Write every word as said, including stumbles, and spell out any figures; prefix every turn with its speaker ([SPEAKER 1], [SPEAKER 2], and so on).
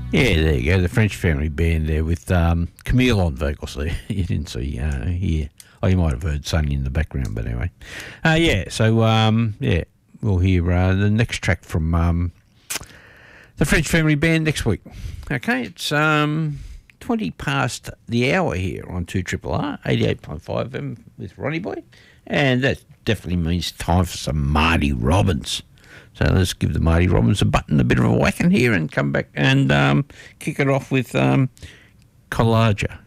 [SPEAKER 1] Yeah, there you go. The French Family Band there with um, Camille on vocals there. You didn't see uh, here. Oh, you might have heard Sonny in the background, but anyway. Uh, yeah, so, um, yeah, we'll hear uh, the next track from um, the French Family Band next week. Okay, it's um, twenty past the hour here on two R R R, eighty-eight point five F M with Ronnie Boy. And that definitely means time for some Marty Robbins. So let's give the Marty Robbins a button, a bit of a whacking here, and come back and um, kick it off with um, Collager.